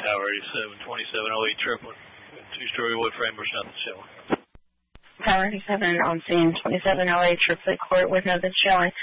Tower 87, 2708 triplet. Two-story wood frame, there's nothing showing. Tower 87 on scene, 2708 triplet court with nothing showing.